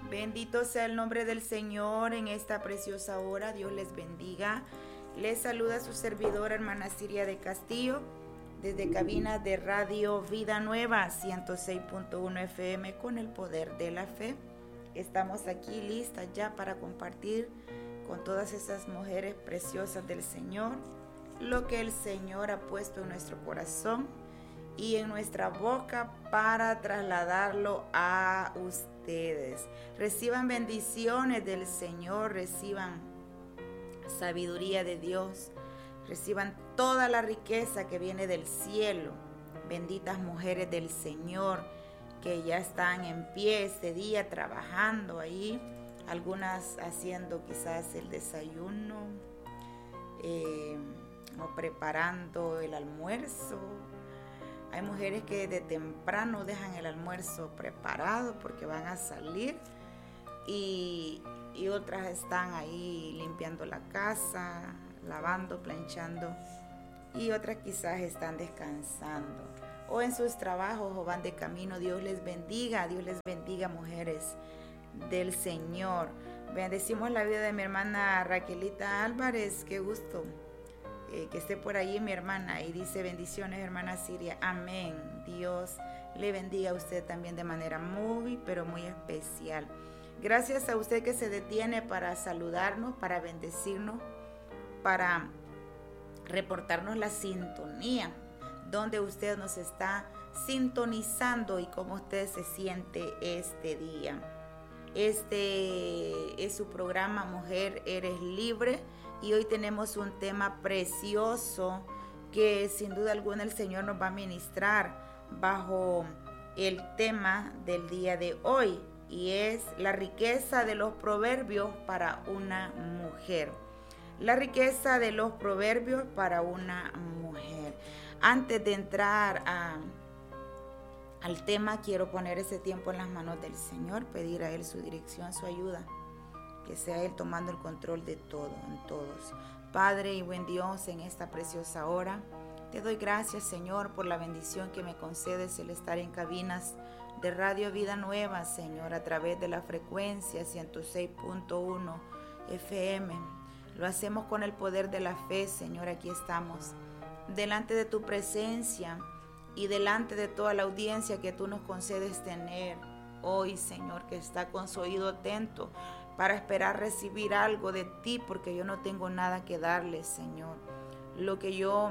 Bendito sea el nombre del Señor en esta preciosa hora. Dios les bendiga. Les saluda su servidora, hermana Siria de Castillo, desde cabina de Radio Vida Nueva 106.1 FM con el poder de la fe. Estamos aquí listas ya para compartir con todas esas mujeres preciosas del Señor lo que el Señor ha puesto en nuestro corazón y en nuestra boca para trasladarlo a ustedes. Reciban bendiciones del Señor, reciban sabiduría de Dios, reciban toda la riqueza que viene del cielo. Benditas mujeres del Señor que ya están en pie este día trabajando ahí, algunas haciendo quizás el desayuno o preparando el almuerzo. Hay mujeres que de temprano dejan el almuerzo preparado porque van a salir y otras están ahí limpiando la casa, lavando, planchando, y otras quizás están descansando o en sus trabajos o van de camino. Dios les bendiga, mujeres del Señor. Bendecimos la vida de mi hermana Raquelita Álvarez, qué gusto que esté por allí mi hermana, y dice: bendiciones, hermana Siria. Amén. Dios le bendiga a usted también de manera muy, pero muy especial. Gracias a usted que se detiene para saludarnos, para bendecirnos, para reportarnos la sintonía, donde usted nos está sintonizando y cómo usted se siente este día. Este es su programa Mujer Eres Libre, y hoy tenemos un tema precioso que sin duda alguna el Señor nos va a ministrar bajo el tema del día de hoy, y es la riqueza de los proverbios para una mujer. La riqueza de los proverbios para una mujer. Antes de entrar al tema, quiero poner ese tiempo en las manos del Señor, pedir a Él su dirección, su ayuda, que sea Él tomando el control de todo, en todos. Padre y buen Dios, en esta preciosa hora, te doy gracias, Señor, por la bendición que me concedes el estar en cabinas de Radio Vida Nueva, Señor, a través de la frecuencia 106.1 FM. Lo hacemos con el poder de la fe, Señor. Aquí estamos, delante de tu presencia y delante de toda la audiencia que tú nos concedes tener hoy, Señor, que está con su oído atento para esperar recibir algo de ti, porque yo no tengo nada que darle, Señor. Lo que yo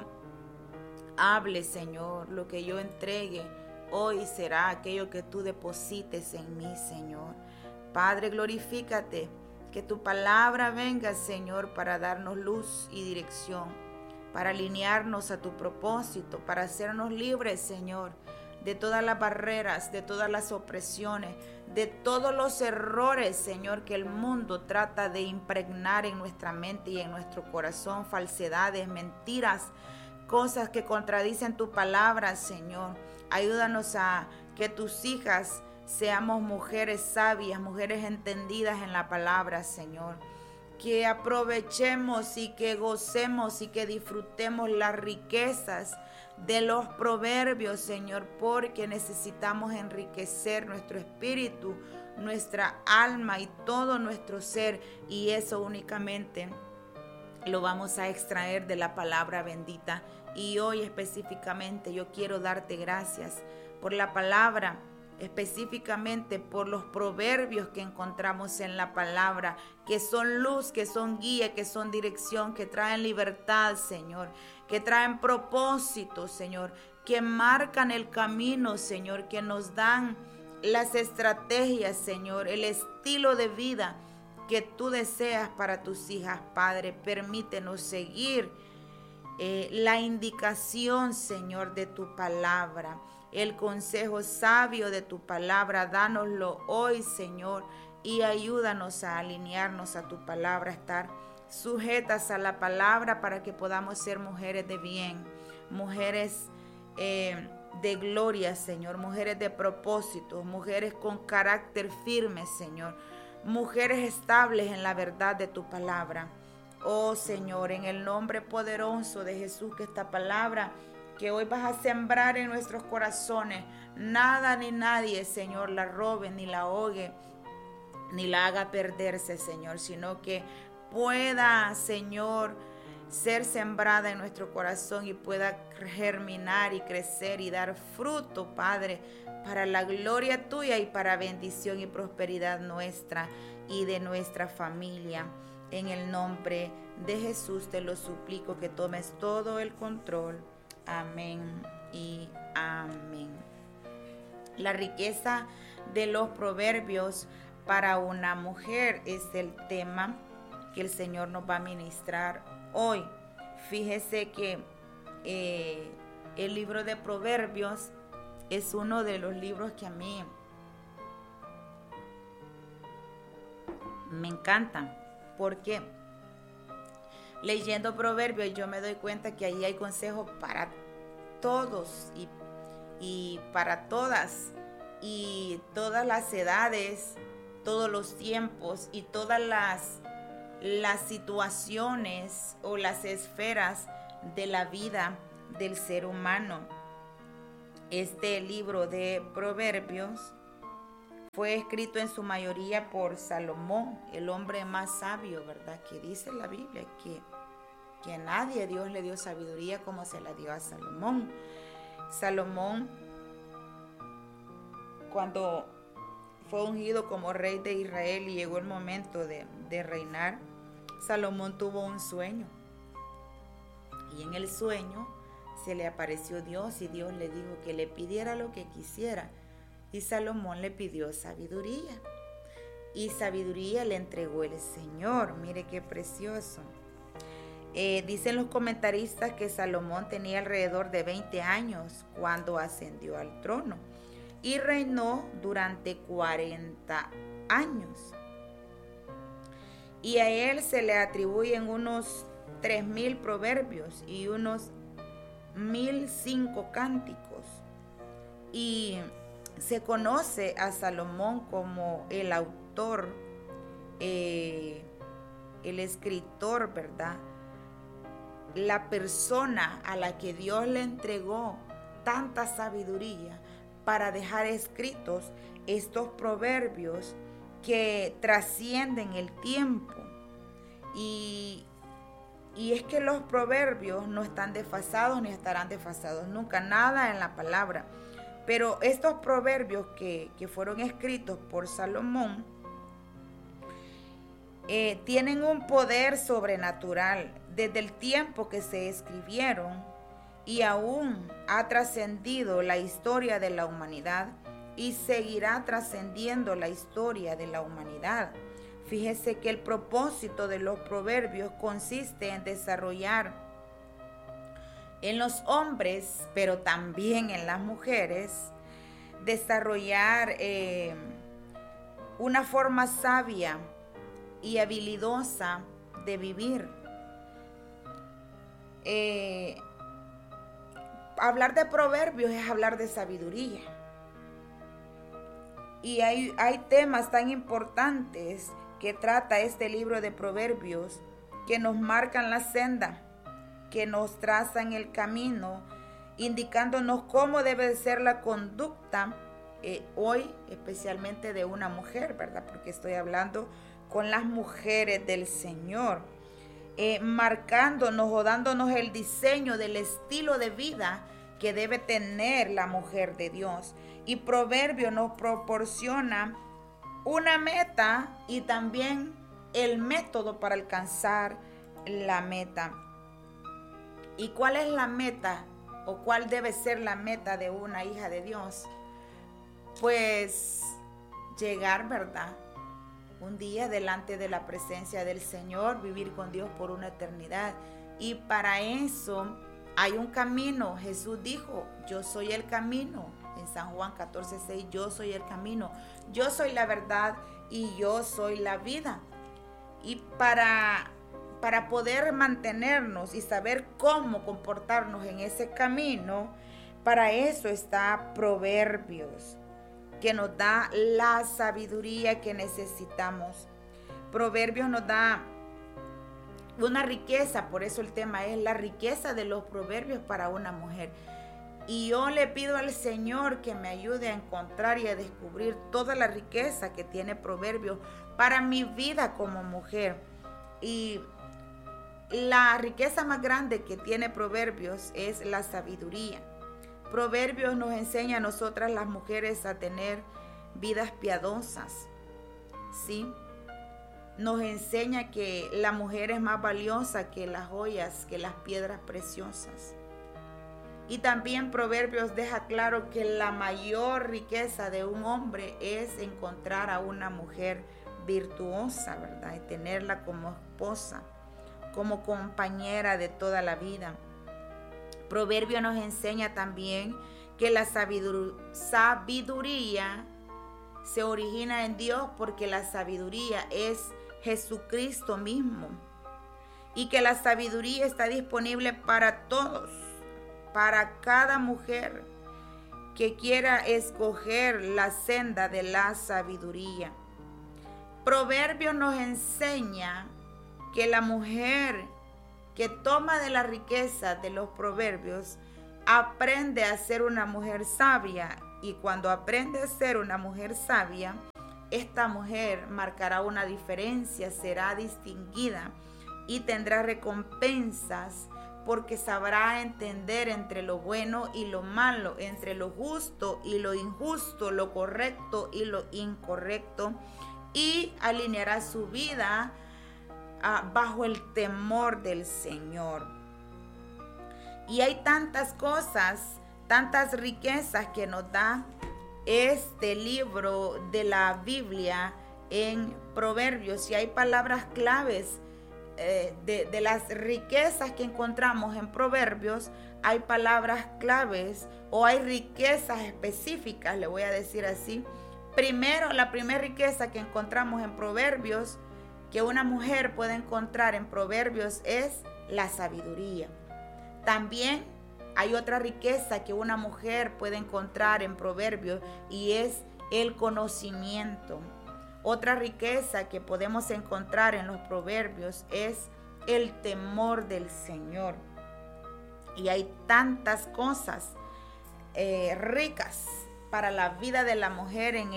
hable, Señor, lo que yo entregue hoy será aquello que tú deposites en mí, Señor. Padre, glorifícate, que tu palabra venga, Señor, para darnos luz y dirección, para alinearnos a tu propósito, para hacernos libres, Señor, de todas las barreras, de todas las opresiones, de todos los errores, Señor, que el mundo trata de impregnar en nuestra mente y en nuestro corazón, falsedades, mentiras, cosas que contradicen tu palabra, Señor. Ayúdanos a que tus hijas seamos mujeres sabias, mujeres entendidas en la palabra, Señor. Que aprovechemos y que gocemos y que disfrutemos las riquezas de los proverbios, Señor, porque necesitamos enriquecer nuestro espíritu, nuestra alma y todo nuestro ser, y eso únicamente lo vamos a extraer de la palabra bendita. Y hoy específicamente yo quiero darte gracias por la palabra, específicamente por los proverbios que encontramos en la palabra, que son luz, que son guía, que son dirección, que traen libertad, Señor, que traen propósito, Señor, que marcan el camino, Señor, que nos dan las estrategias, Señor, el estilo de vida que tú deseas para tus hijas, Padre. Permítenos seguir la indicación, Señor, de tu palabra, el consejo sabio de tu palabra. Dánoslo hoy, Señor, y ayúdanos a alinearnos a tu palabra, a estar sujetas a la palabra para que podamos ser mujeres de bien, mujeres de gloria, Señor, mujeres de propósito, mujeres con carácter firme, Señor, mujeres estables en la verdad de tu palabra. Oh Señor, en el nombre poderoso de Jesús, que esta palabra que hoy vas a sembrar en nuestros corazones, nada ni nadie, Señor, la robe ni la ahogue, ni la haga perderse, Señor, sino que pueda, Señor, ser sembrada en nuestro corazón y pueda germinar y crecer y dar fruto, Padre, para la gloria tuya y para bendición y prosperidad nuestra y de nuestra familia. En el nombre de Jesús te lo suplico, que tomes todo el control. Amén y amén. La riqueza de los proverbios para una mujer es el tema que el Señor nos va a ministrar hoy. Fíjese que el libro de Proverbios es uno de los libros que a mí me encantan, porque leyendo Proverbios yo me doy cuenta que ahí hay consejos para todos y para todas, y todas las edades, todos los tiempos y todas las situaciones o las esferas de la vida del ser humano. Este libro de Proverbios fue escrito en su mayoría por Salomón, el hombre más sabio, ¿verdad? Que dice la Biblia que a nadie Dios le dio sabiduría como se la dio a Salomón. Salomón, cuando fue ungido como rey de Israel y llegó el momento de reinar, Salomón tuvo un sueño. Y en el sueño se le apareció Dios y Dios le dijo que le pidiera lo que quisiera. Y Salomón le pidió sabiduría. Y sabiduría le entregó el Señor. Mire qué precioso. Dicen los comentaristas que Salomón tenía alrededor de 20 años cuando ascendió al trono y reinó durante 40 años. Y a él se le atribuyen unos 3,000 proverbios y unos 1,005 cánticos. Y se conoce a Salomón como el autor, el escritor, ¿verdad? La persona a la que Dios le entregó tanta sabiduría para dejar escritos estos proverbios que trascienden el tiempo. Y es que los proverbios no están desfasados ni estarán desfasados nunca, nada en la palabra. Pero estos proverbios que fueron escritos por Salomón tienen un poder sobrenatural desde el tiempo que se escribieron, y aún ha trascendido la historia de la humanidad y seguirá trascendiendo la historia de la humanidad. Fíjese que el propósito de los proverbios consiste en desarrollar en los hombres, pero también en las mujeres, desarrollar una forma sabia y habilidosa de vivir. Hablar de proverbios es hablar de sabiduría. Y hay temas tan importantes que trata este libro de Proverbios que nos marcan la senda, que nos trazan el camino, indicándonos cómo debe ser la conducta hoy, especialmente de una mujer, ¿verdad? Porque estoy hablando con las mujeres del Señor, marcándonos o dándonos el diseño del estilo de vida que debe tener la mujer de Dios. Y Proverbio nos proporciona una meta y también el método para alcanzar la meta. ¿Y cuál es la meta o cuál debe ser la meta de una hija de Dios? Pues llegar, ¿verdad?, un día delante de la presencia del Señor, vivir con Dios por una eternidad. Y para eso hay un camino. Jesús dijo, yo soy el camino. En San Juan 14:6, yo soy el camino, yo soy la verdad y yo soy la vida. Y para poder mantenernos y saber cómo comportarnos en ese camino, para eso está Proverbios, que nos da la sabiduría que necesitamos. Proverbios nos da una riqueza, por eso el tema es la riqueza de los proverbios para una mujer. Y yo le pido al Señor que me ayude a encontrar y a descubrir toda la riqueza que tiene Proverbios para mi vida como mujer. Y la riqueza más grande que tiene Proverbios es la sabiduría. Proverbios nos enseña a nosotras las mujeres a tener vidas piadosas, ¿sí? Nos enseña que la mujer es más valiosa que las joyas, que las piedras preciosas. Y también Proverbios deja claro que la mayor riqueza de un hombre es encontrar a una mujer virtuosa, ¿verdad? Y tenerla como esposa, como compañera de toda la vida. Proverbio nos enseña también que la sabiduría se origina en Dios, porque la sabiduría es Jesucristo mismo, y que la sabiduría está disponible para todos, para cada mujer que quiera escoger la senda de la sabiduría. Proverbio nos enseña que la mujer que toma de la riqueza de los proverbios aprende a ser una mujer sabia, y cuando aprende a ser una mujer sabia, esta mujer marcará una diferencia, será distinguida y tendrá recompensas, porque sabrá entender entre lo bueno y lo malo, entre lo justo y lo injusto, lo correcto y lo incorrecto, y alineará su vida bajo el temor del Señor. Y hay tantas cosas, tantas riquezas que nos da este libro de la Biblia en Proverbios, y hay palabras claves de las riquezas que encontramos en Proverbios. Hay palabras claves o hay riquezas específicas, le voy a decir así. Primero, la primera riqueza que encontramos en Proverbios, que una mujer puede encontrar en Proverbios, es la sabiduría. También hay otra riqueza que una mujer puede encontrar en Proverbios, y es el conocimiento. Otra riqueza que podemos encontrar en los Proverbios es el temor del Señor. Y hay tantas cosas ricas para la vida de la mujer en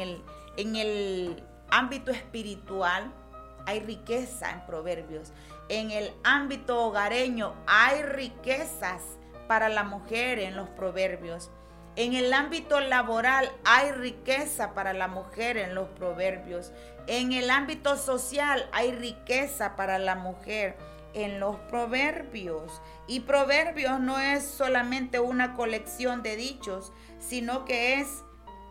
el ámbito espiritual. Hay riqueza en Proverbios. En el ámbito hogareño hay riquezas para la mujer en los Proverbios. En el ámbito laboral hay riqueza para la mujer en los Proverbios. En el ámbito social hay riqueza para la mujer en los Proverbios. Y Proverbios no es solamente una colección de dichos, sino que es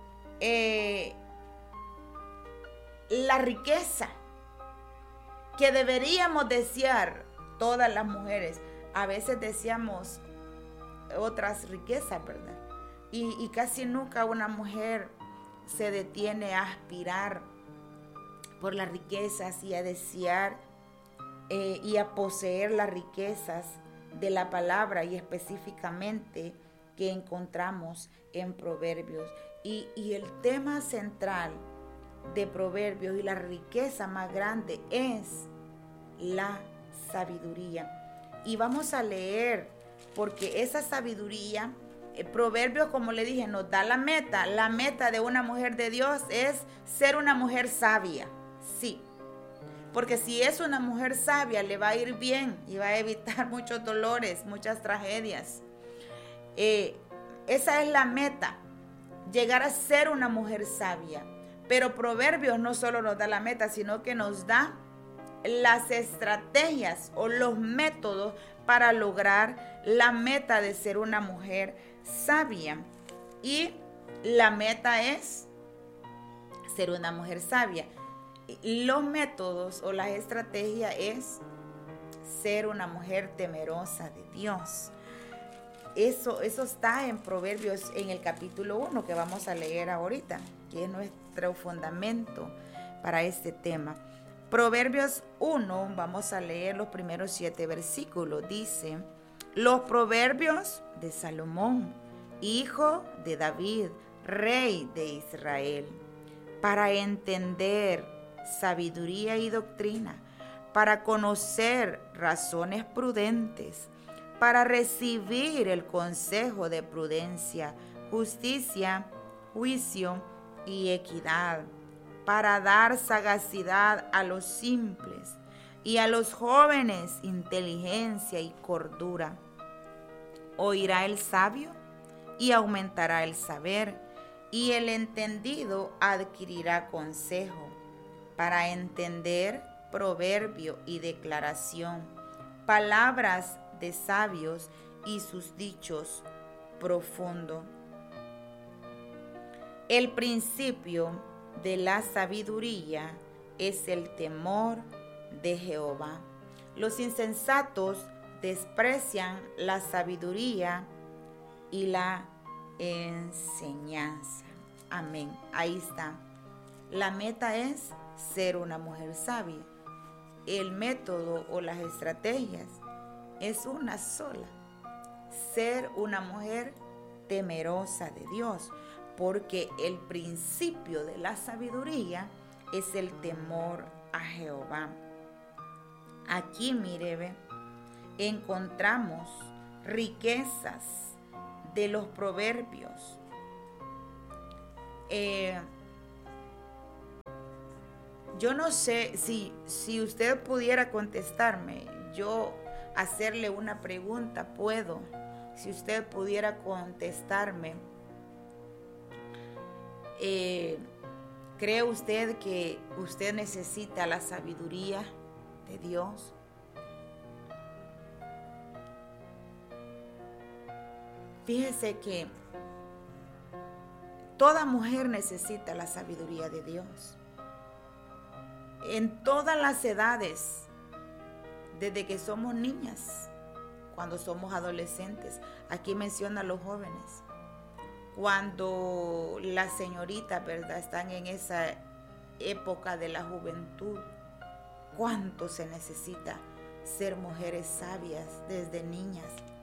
la riqueza que deberíamos desear todas las mujeres. A veces deseamos otras riquezas, ¿verdad? Y casi nunca una mujer se detiene a aspirar por las riquezas y a desear y a poseer las riquezas de la palabra, y específicamente que encontramos en Proverbios. Y el tema central de Proverbios y la riqueza más grande es la sabiduría. Y vamos a leer, porque esa sabiduría, Proverbios, como le dije, nos da la meta. La meta de una mujer de Dios es ser una mujer sabia, sí. Porque si es una mujer sabia, le va a ir bien y va a evitar muchos dolores, muchas tragedias. Esa es la meta, llegar a ser una mujer sabia. Pero Proverbios no solo nos da la meta, sino que nos da las estrategias o los métodos para lograr la meta de ser una mujer sabia. Y la meta es ser una mujer sabia. Los métodos o las estrategias es ser una mujer temerosa de Dios. Eso está en Proverbios, en el capítulo 1 que vamos a leer ahorita, que es nuestro fundamento para este tema. Proverbios 1, vamos a leer los primeros 7 versículos. Dice: los proverbios de Salomón, hijo de David, rey de Israel, para entender sabiduría y doctrina, para conocer razones prudentes, para recibir el consejo de prudencia, justicia, juicio y equidad, para dar sagacidad a los simples y a los jóvenes inteligencia y cordura. Oirá el sabio y aumentará el saber, y el entendido adquirirá consejo, para entender proverbio y declaración, palabras de sabios y sus dichos profundo. El principio de la sabiduría es el temor de Jehová. Los insensatos desprecian la sabiduría y la enseñanza. Amén. Ahí está. La meta es ser una mujer sabia. El método o las estrategias es una sola. Ser una mujer temerosa de Dios, porque el principio de la sabiduría es el temor a Jehová. Aquí, mire, encontramos riquezas de los proverbios. Yo no sé si usted pudiera contestarme, yo hacerle una pregunta, puedo. Si usted pudiera contestarme, ¿cree usted que usted necesita la sabiduría de Dios? Fíjese que toda mujer necesita la sabiduría de Dios. En todas las edades, desde que somos niñas, cuando somos adolescentes, aquí menciona a los jóvenes, cuando las señoritas, ¿verdad?, están en esa época de la juventud, cuánto se necesita ser mujeres sabias desde niñas.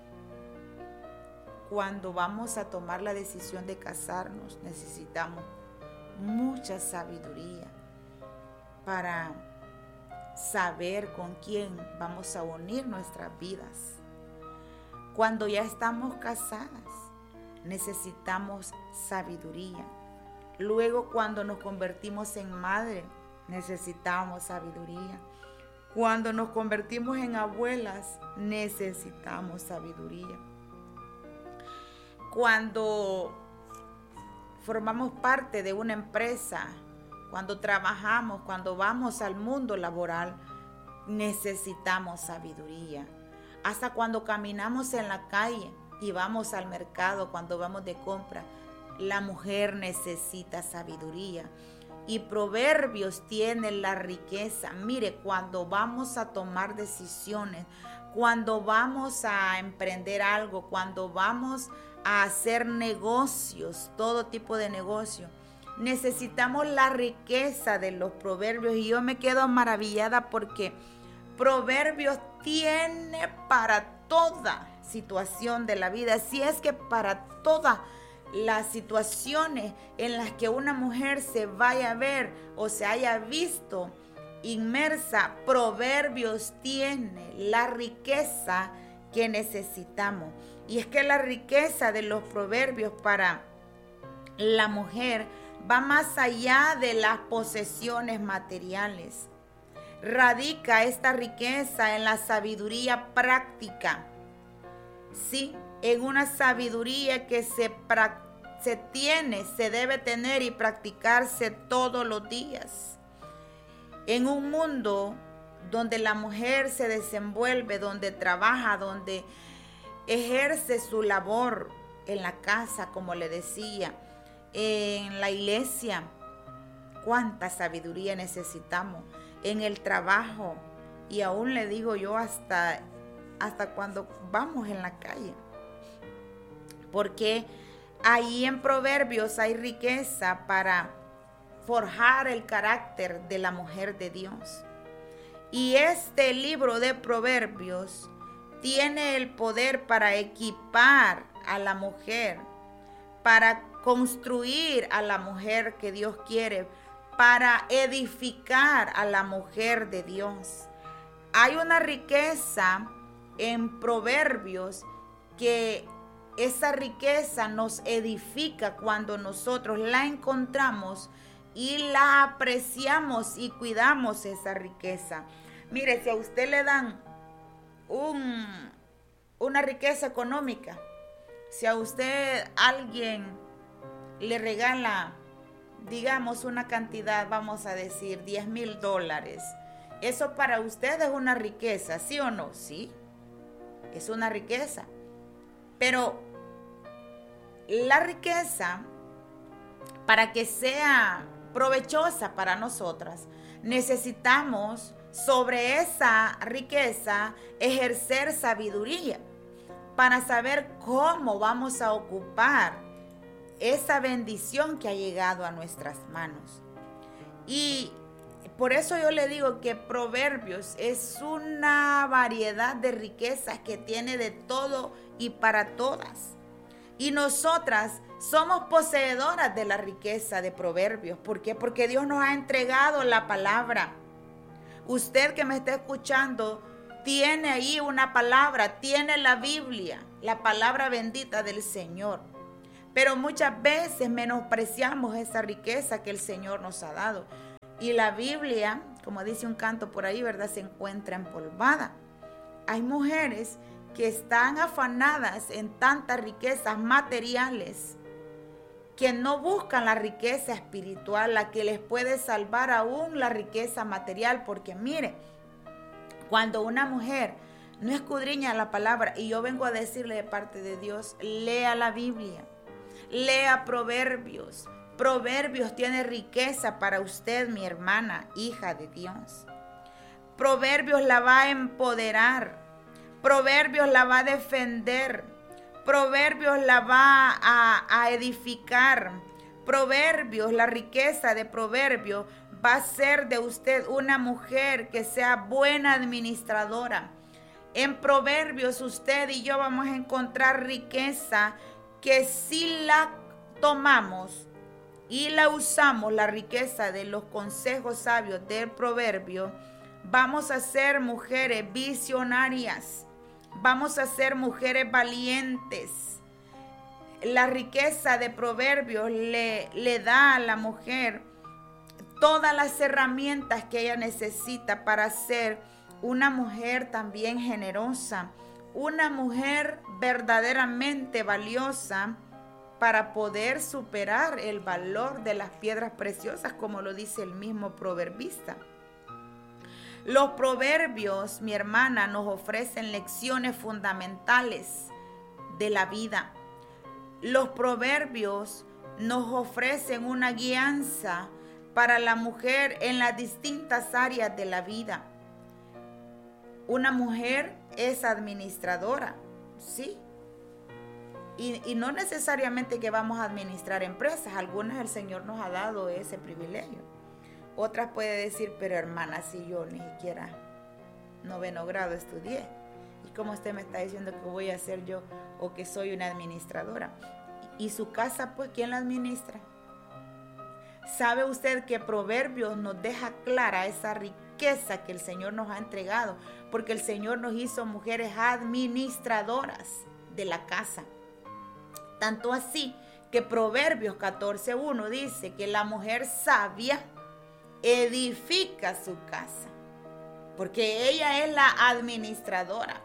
Cuando vamos a tomar la decisión de casarnos, necesitamos mucha sabiduría para saber con quién vamos a unir nuestras vidas. Cuando ya estamos casadas, necesitamos sabiduría. Luego, cuando nos convertimos en madre, necesitamos sabiduría. Cuando nos convertimos en abuelas, necesitamos sabiduría. Cuando formamos parte de una empresa, cuando trabajamos, cuando vamos al mundo laboral, necesitamos sabiduría. Hasta cuando caminamos en la calle y vamos al mercado, cuando vamos de compra, la mujer necesita sabiduría. Y Proverbios tiene la riqueza. Mire, cuando vamos a tomar decisiones, cuando vamos a emprender algo, cuando vamos a hacer negocios, todo tipo de negocio, necesitamos la riqueza de los proverbios. Y yo me quedo maravillada porque Proverbios tiene para toda situación de la vida. Si es que para todas las situaciones en las que una mujer se vaya a ver o se haya visto inmersa, Proverbios tiene la riqueza que necesitamos. Y es que la riqueza de los proverbios para la mujer va más allá de las posesiones materiales. Radica esta riqueza en la sabiduría práctica. Sí, en una sabiduría que se debe tener y practicarse todos los días. En un mundo donde la mujer se desenvuelve, donde trabaja, donde ejerce su labor en la casa, como le decía, en la iglesia, cuánta sabiduría necesitamos, en el trabajo, y aún le digo yo hasta cuando vamos en la calle, porque ahí en Proverbios hay riqueza para forjar el carácter de la mujer de Dios. Y este libro de Proverbios tiene el poder para equipar a la mujer, para construir a la mujer que Dios quiere, para edificar a la mujer de Dios. Hay una riqueza en Proverbios que esa riqueza nos edifica cuando nosotros la encontramos y la apreciamos y cuidamos esa riqueza. Mire, si a usted le dan una riqueza económica, si a usted alguien le regala, digamos, una cantidad, vamos a decir, $10,000, eso para usted es una riqueza, ¿sí o no? Sí, es una riqueza. Pero la riqueza, para que sea provechosa para nosotras, necesitamos sobre esa riqueza ejercer sabiduría para saber cómo vamos a ocupar esa bendición que ha llegado a nuestras manos. Y por eso yo le digo que Proverbios es una variedad de riquezas que tiene de todo y para todas. Y nosotras somos poseedoras de la riqueza de Proverbios. ¿Por qué? Porque Dios nos ha entregado la palabra. Usted que me está escuchando tiene ahí una palabra, tiene la Biblia, la palabra bendita del Señor. Pero muchas veces menospreciamos esa riqueza que el Señor nos ha dado. Y la Biblia, como dice un canto por ahí, ¿verdad?, se encuentra empolvada. Hay mujeres que están afanadas en tantas riquezas materiales, que no buscan la riqueza espiritual, la que les puede salvar aún la riqueza material. Porque mire, cuando una mujer no escudriña la palabra, y yo vengo a decirle de parte de Dios, lea la Biblia, lea Proverbios. Proverbios tiene riqueza para usted, mi hermana, hija de Dios. Proverbios la va a empoderar. Proverbios la va a defender. Proverbios la va a edificar. Proverbios, la riqueza de Proverbios va a ser de usted una mujer que sea buena administradora. En Proverbios usted y yo vamos a encontrar riqueza que si la tomamos y la usamos, la riqueza de los consejos sabios del Proverbio, vamos a ser mujeres visionarias, vamos a ser mujeres valientes. La riqueza de Proverbios le da a la mujer todas las herramientas que ella necesita para ser una mujer también generosa, una mujer verdaderamente valiosa, para poder superar el valor de las piedras preciosas, como lo dice el mismo proverbista. Los proverbios, mi hermana, nos ofrecen lecciones fundamentales de la vida. Los proverbios nos ofrecen una guianza para la mujer en las distintas áreas de la vida. Una mujer es administradora, ¿sí? Y no necesariamente que vamos a administrar empresas. Algunas el Señor nos ha dado ese privilegio. Otras puede decir, pero hermana, si yo ni siquiera 9º grado estudié. ¿Y cómo usted me está diciendo que voy a ser yo o que soy una administradora? ¿Y su casa, pues, quién la administra? ¿Sabe usted que Proverbios nos deja clara esa riqueza que el Señor nos ha entregado? Porque el Señor nos hizo mujeres administradoras de la casa. Tanto así que Proverbios 14:1 dice que la mujer sabia edifica su casa, porque ella es la administradora.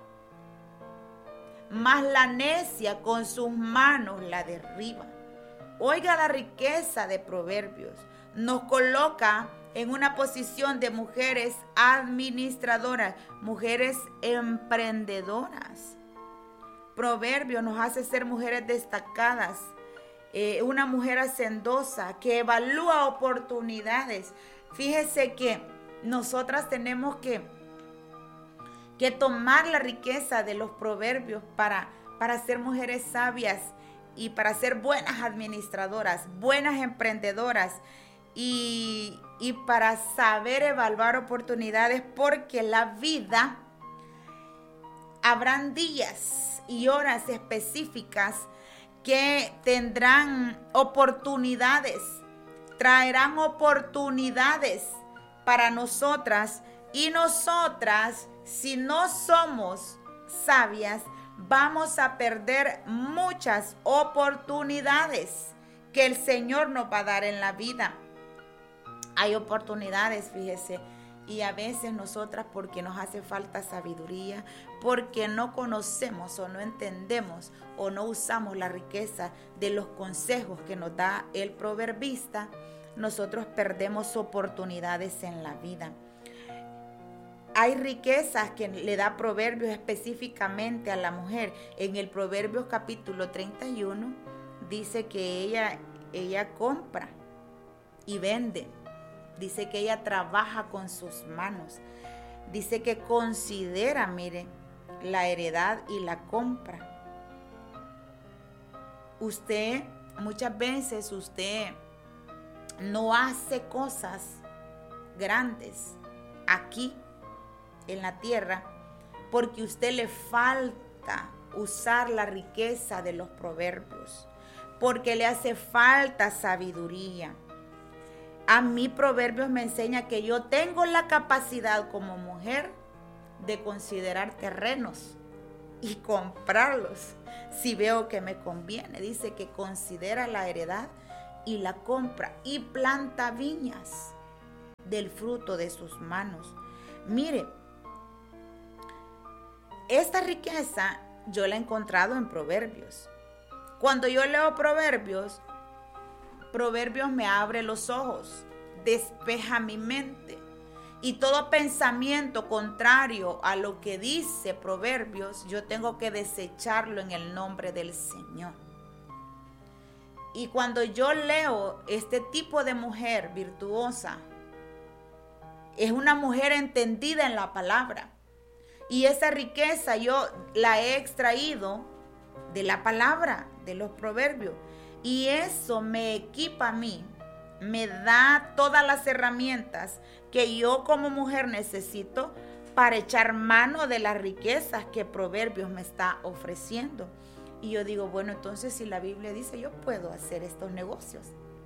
Mas la necia con sus manos la derriba. Oiga la riqueza de Proverbios. Nos coloca en una posición de mujeres administradoras, mujeres emprendedoras. Proverbio nos hace ser mujeres destacadas, una mujer hacendosa que evalúa oportunidades. Fíjese que nosotras tenemos que tomar la riqueza de los proverbios para ser mujeres sabias y para ser buenas administradoras, buenas emprendedoras y para saber evaluar oportunidades, porque la vida habrán días y horas específicas que tendrán oportunidades, traerán oportunidades para nosotras, y nosotras, si no somos sabias, vamos a perder muchas oportunidades que el Señor nos va a dar en la vida. Hay oportunidades, fíjese, y a veces nosotras, porque nos hace falta sabiduría, porque no conocemos o no entendemos o no usamos la riqueza de los consejos que nos da el proverbista, nosotros perdemos oportunidades en la vida. Hay riquezas que le da Proverbios específicamente a la mujer. En el Proverbios capítulo 31 dice que ella compra y vende. Dice que ella trabaja con sus manos. Dice que considera, mire, la heredad y la compra. Muchas veces usted no hace cosas grandes aquí en la tierra porque a usted le falta usar la riqueza de los proverbios, porque le hace falta sabiduría. A mí Proverbios me enseña que yo tengo la capacidad como mujer de considerar terrenos y comprarlos si veo que me conviene. Dice que considera la heredad y la compra y planta viñas del fruto de sus manos. Mire, esta riqueza yo la he encontrado en Proverbios. Cuando yo leo Proverbios me abre los ojos, despeja mi mente. Y todo pensamiento contrario a lo que dice Proverbios, yo tengo que desecharlo en el nombre del Señor. Y cuando yo leo este tipo de mujer virtuosa, es una mujer entendida en la palabra. Y esa riqueza yo la he extraído de la palabra, de los proverbios. Y eso me equipa a mí, me da todas las herramientas que yo como mujer necesito para echar mano de las riquezas que Proverbios me está ofreciendo. Y yo digo, bueno, entonces si la Biblia dice, yo puedo hacer estos negocios.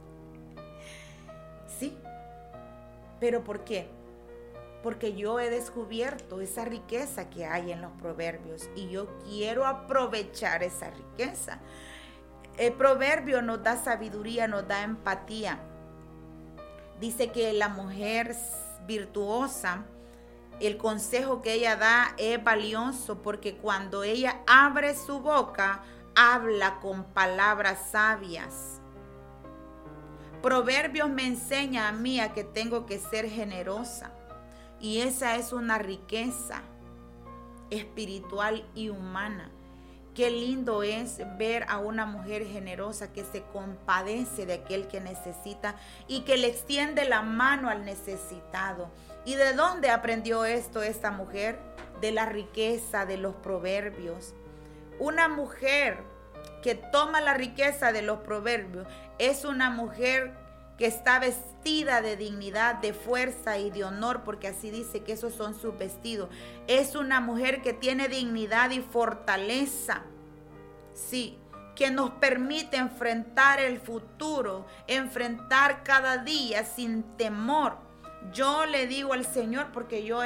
Sí, pero ¿por qué? Porque yo he descubierto esa riqueza que hay en los proverbios y yo quiero aprovechar esa riqueza. El proverbio nos da sabiduría, nos da empatía. Dice que la mujer virtuosa, el consejo que ella da es valioso porque cuando ella abre su boca, habla con palabras sabias. Proverbios me enseña a mí a que tengo que ser generosa. Y esa es una riqueza espiritual y humana. Qué lindo es ver a una mujer generosa que se compadece de aquel que necesita y que le extiende la mano al necesitado. ¿Y de dónde aprendió esto esta mujer? De la riqueza de los proverbios. Una mujer que toma la riqueza de los proverbios es una mujer que está vestida de dignidad, de fuerza y de honor, porque así dice que esos son sus vestidos. Es una mujer que tiene dignidad y fortaleza, sí, que nos permite enfrentar el futuro, enfrentar cada día sin temor. Yo le digo al Señor, porque yo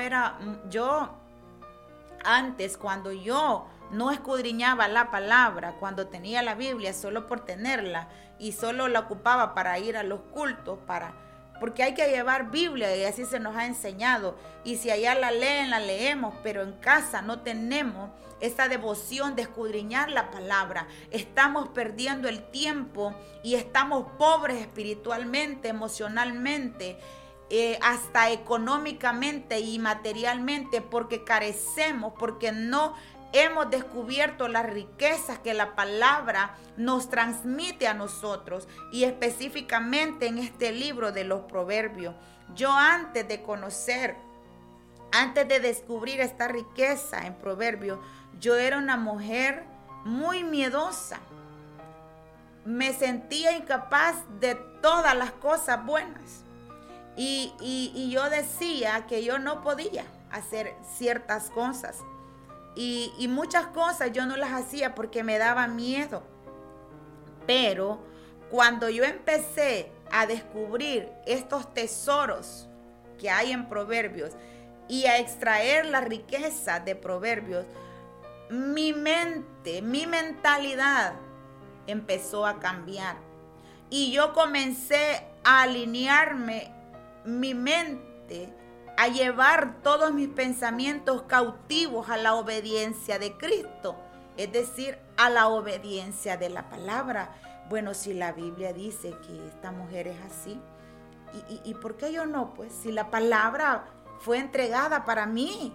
antes, cuando yo no escudriñaba la palabra, cuando tenía la Biblia solo por tenerla y solo la ocupaba para ir a los cultos, porque hay que llevar Biblia y así se nos ha enseñado. Y si allá la leen, la leemos, pero en casa no tenemos esa devoción de escudriñar la palabra. Estamos perdiendo el tiempo y estamos pobres espiritualmente, emocionalmente, hasta económicamente y materialmente, porque carecemos, porque no hemos descubierto las riquezas que la palabra nos transmite a nosotros, y específicamente en este libro de los proverbios. Yo antes de descubrir esta riqueza en proverbios, yo era una mujer muy miedosa. Me sentía incapaz de todas las cosas buenas. Y yo decía que yo no podía hacer ciertas cosas. Y muchas cosas yo no las hacía porque me daba miedo. Pero cuando yo empecé a descubrir estos tesoros que hay en Proverbios y a extraer la riqueza de Proverbios, mi mente, mi mentalidad empezó a cambiar. Y yo comencé a alinearme mi mente, a llevar todos mis pensamientos cautivos a la obediencia de Cristo, es decir, a la obediencia de la palabra. Bueno, si la Biblia dice que esta mujer es así, ¿y por qué yo no? Pues si la palabra fue entregada para mí.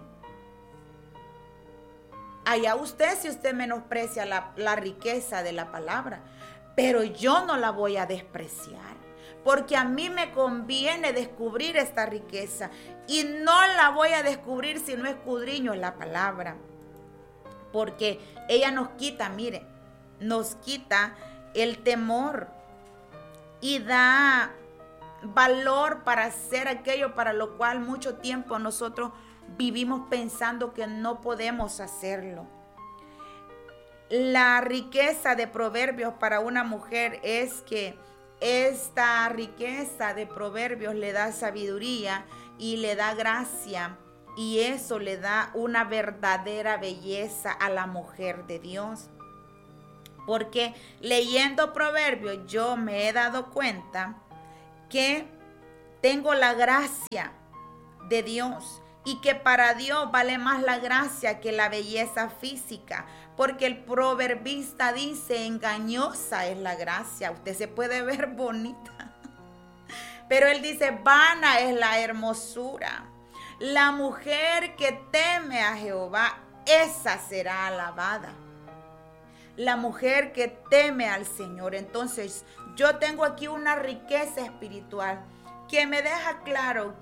Allá usted, si usted menosprecia la riqueza de la palabra, pero yo no la voy a despreciar, porque a mí me conviene descubrir esta riqueza y no la voy a descubrir si no escudriño la palabra, porque ella nos quita, mire, nos quita el temor y da valor para hacer aquello para lo cual mucho tiempo nosotros vivimos pensando que no podemos hacerlo. La riqueza de Proverbios para una mujer es que esta riqueza de Proverbios le da sabiduría y le da gracia, y eso le da una verdadera belleza a la mujer de Dios. Porque leyendo Proverbios yo me he dado cuenta que tengo la gracia de Dios y que para Dios vale más la gracia que la belleza física, porque el proverbista dice, engañosa es la gracia. Usted se puede ver bonita, pero él dice, vana es la hermosura. La mujer que teme a Jehová, esa será alabada. La mujer que teme al Señor. Entonces, yo tengo aquí una riqueza espiritual que me deja claro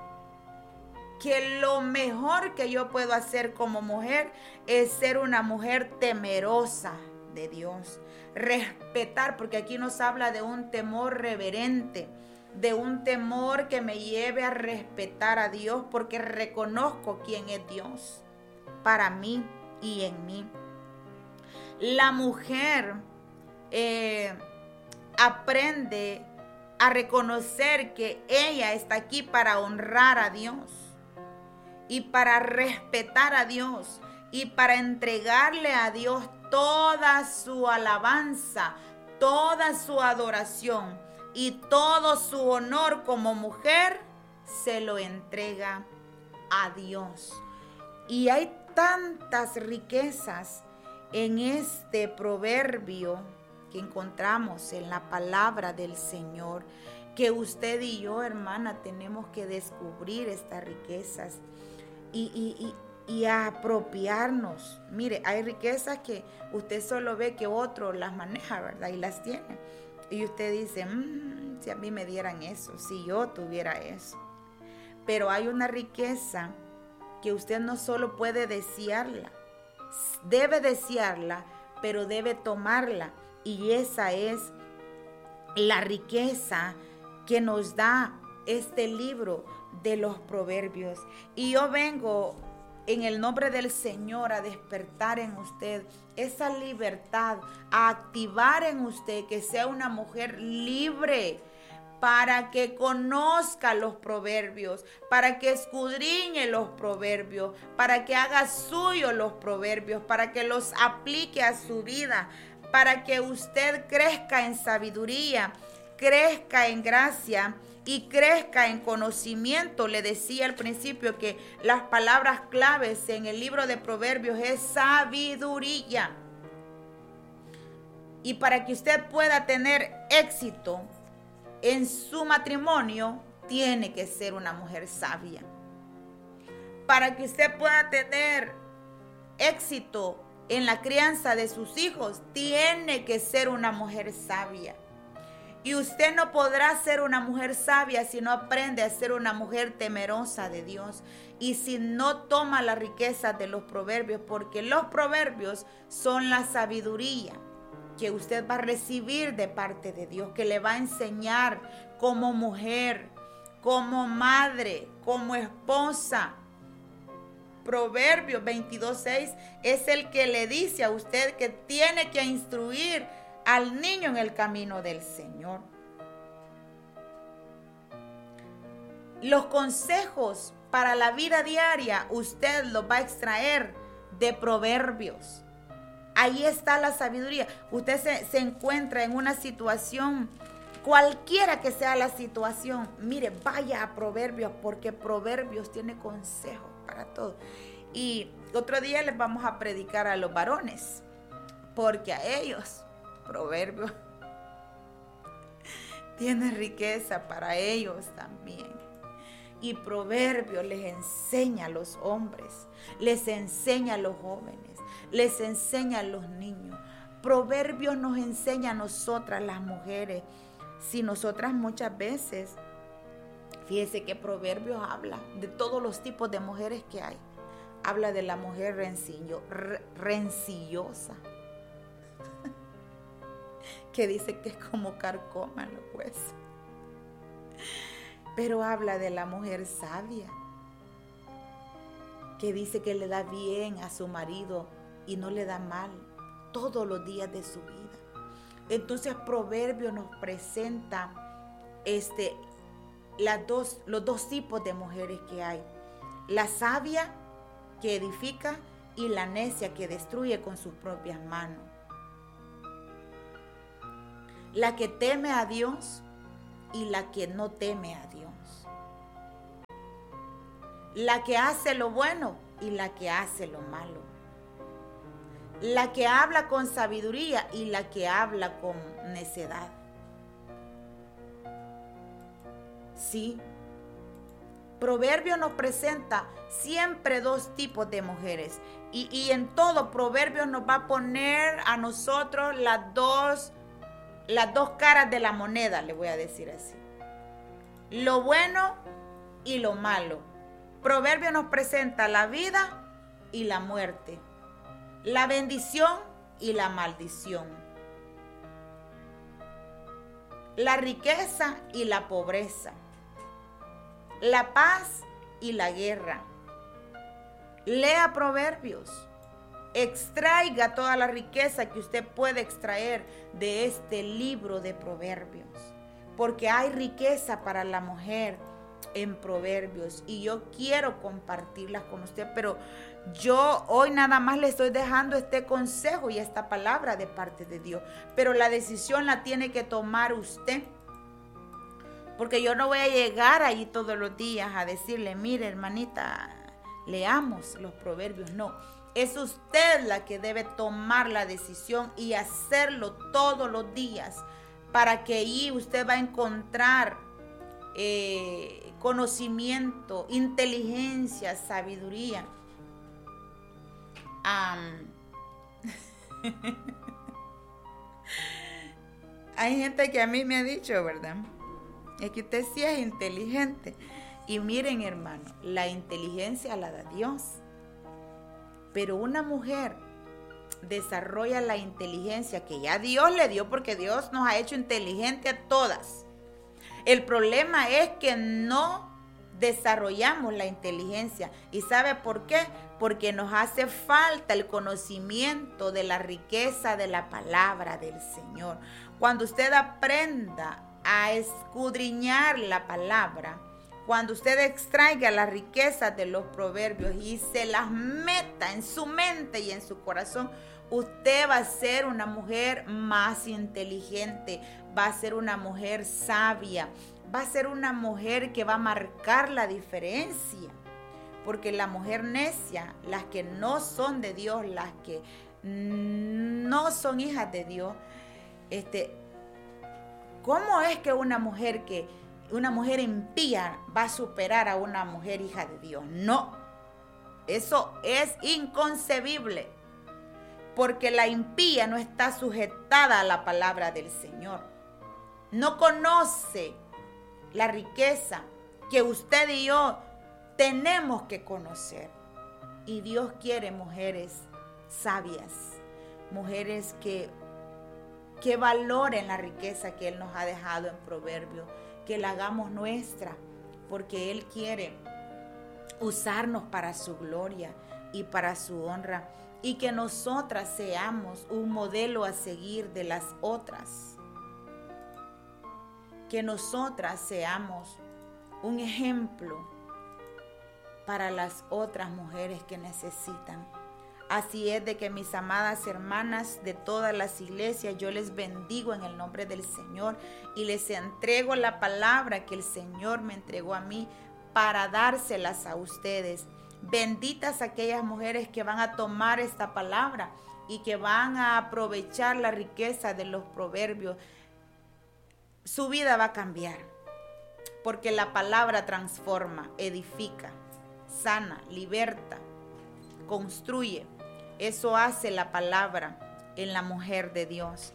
que lo mejor que yo puedo hacer como mujer es ser una mujer temerosa de Dios. Respetar, porque aquí nos habla de un temor reverente, de un temor que me lleve a respetar a Dios, porque reconozco quién es Dios para mí y en mí. La mujer aprende a reconocer que ella está aquí para honrar a Dios y para respetar a Dios y para entregarle a Dios toda su alabanza, toda su adoración y todo su honor como mujer se lo entrega a Dios. Y hay tantas riquezas en este proverbio que encontramos en la palabra del Señor, que usted y yo, hermana, tenemos que descubrir estas riquezas y apropiarnos. Mire, hay riquezas que usted solo ve que otro las maneja, ¿verdad? Y las tiene. Y usted dice, si a mí me dieran eso, si yo tuviera eso. Pero hay una riqueza que usted no solo puede desearla, debe desearla, pero debe tomarla. Y esa es la riqueza que nos da este libro de los proverbios. Y yo vengo en el nombre del Señor a despertar en usted esa libertad, a activar en usted que sea una mujer libre, para que conozca los proverbios, para que escudriñe los proverbios, para que haga suyo los proverbios, para que los aplique a su vida, para que usted crezca en sabiduría, crezca en gracia y crezca en conocimiento. Le decía al principio que las palabras claves en el libro de Proverbios es sabiduría. Y para que usted pueda tener éxito en su matrimonio, tiene que ser una mujer sabia. Para que usted pueda tener éxito en la crianza de sus hijos, tiene que ser una mujer sabia. Y usted no podrá ser una mujer sabia si no aprende a ser una mujer temerosa de Dios y si no toma la riqueza de los proverbios, porque los proverbios son la sabiduría que usted va a recibir de parte de Dios, que le va a enseñar como mujer, como madre, como esposa. Proverbios 22:6 es el que le dice a usted que tiene que instruir al niño en el camino del Señor. Los consejos para la vida diaria usted los va a extraer de Proverbios. Ahí está la sabiduría. Usted se encuentra en una situación, cualquiera que sea la situación, mire, vaya a Proverbios, porque Proverbios tiene consejos para todo. Y otro día les vamos a predicar a los varones, porque a ellos Proverbios tiene riqueza para ellos también. Y Proverbios les enseña a los hombres, les enseña a los jóvenes, les enseña a los niños. Proverbios nos enseña a nosotras las mujeres. Si nosotras muchas veces, fíjese que Proverbios habla de todos los tipos de mujeres que hay. Habla de la mujer rencillosa, que dice que es como carcoma en los huesos. Pero habla de la mujer sabia, que dice que le da bien a su marido y no le da mal todos los días de su vida. Entonces Proverbios nos presenta los dos tipos de mujeres que hay. La sabia, que edifica, y la necia, que destruye con sus propias manos. La que teme a Dios y la que no teme a Dios. La que hace lo bueno y la que hace lo malo. La que habla con sabiduría y la que habla con necedad. Sí. Proverbio nos presenta siempre dos tipos de mujeres. Y en todo Proverbio nos va a poner a nosotros las dos caras de la moneda, le voy a decir así. Lo bueno y lo malo. Proverbio nos presenta la vida y la muerte, la bendición y la maldición, la riqueza y la pobreza, la paz y la guerra. Lea Proverbios, extraiga toda la riqueza que usted puede extraer de este libro de Proverbios, porque hay riqueza para la mujer en Proverbios y yo quiero compartirlas con usted, pero yo hoy nada más le estoy dejando este consejo y esta palabra de parte de Dios, pero la decisión la tiene que tomar usted, porque yo no voy a llegar ahí todos los días a decirle, mire hermanita, leamos los Proverbios. No, es usted la que debe tomar la decisión y hacerlo todos los días, para que ahí usted va a encontrar conocimiento, inteligencia, sabiduría. Hay gente que a mí me ha dicho, ¿verdad? Es que usted sí es inteligente. Y miren, hermano, la inteligencia la da Dios. Pero una mujer desarrolla la inteligencia que ya Dios le dio, porque Dios nos ha hecho inteligentes a todas. El problema es que no desarrollamos la inteligencia. ¿Y sabe por qué? Porque nos hace falta el conocimiento de la riqueza de la palabra del Señor. Cuando usted aprenda a escudriñar la palabra, cuando usted extraiga las riquezas de los proverbios y se las meta en su mente y en su corazón, usted va a ser una mujer más inteligente, va a ser una mujer sabia, va a ser una mujer que va a marcar la diferencia. Porque la mujer necia, las que no son de Dios, las que no son hijas de Dios, ¿cómo es que una mujer impía va a superar a una mujer hija de Dios? No, eso es inconcebible, porque la impía no está sujetada a la palabra del Señor. No conoce la riqueza que usted y yo tenemos que conocer. Y Dios quiere mujeres sabias, mujeres que valoren la riqueza que Él nos ha dejado en Proverbios, que la hagamos nuestra, porque Él quiere usarnos para su gloria y para su honra, y que nosotras seamos un modelo a seguir de las otras, que nosotras seamos un ejemplo para las otras mujeres que necesitan Así es de que mis amadas hermanas de todas las iglesias, yo les bendigo en el nombre del Señor y les entrego la palabra que el Señor me entregó a mí para dárselas a ustedes. Benditas aquellas mujeres que van a tomar esta palabra y que van a aprovechar la riqueza de los proverbios. Su vida va a cambiar, porque la palabra transforma, edifica, sana, liberta, construye. Eso hace la palabra en la mujer de Dios.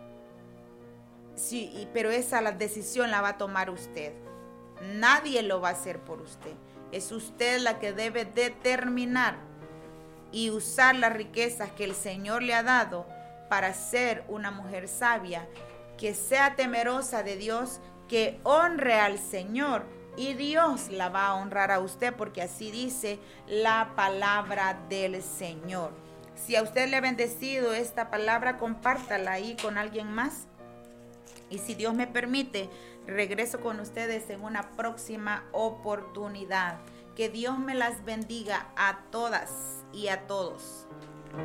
Sí, pero esa la decisión la va a tomar usted. Nadie lo va a hacer por usted. Es usted la que debe determinar y usar las riquezas que el Señor le ha dado para ser una mujer sabia, que sea temerosa de Dios, que honre al Señor, y Dios la va a honrar a usted, porque así dice la palabra del Señor. Si a usted le ha bendecido esta palabra, compártala ahí con alguien más. Y si Dios me permite, regreso con ustedes en una próxima oportunidad. Que Dios me las bendiga a todas y a todos.